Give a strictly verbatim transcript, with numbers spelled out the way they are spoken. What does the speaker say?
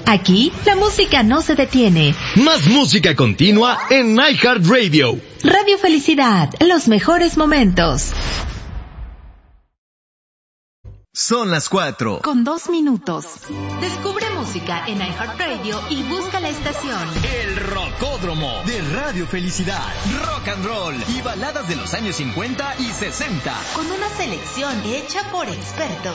Aquí, la música no se detiene. Más música continua en iHeartRadio. Radio Felicidad, los mejores momentos. Son las cuatro. Con dos minutos. Descubre música en iHeartRadio y busca la estación. El Rocódromo de Radio Felicidad. Rock and roll y baladas de los años cincuenta y sesenta. Con una selección hecha por expertos.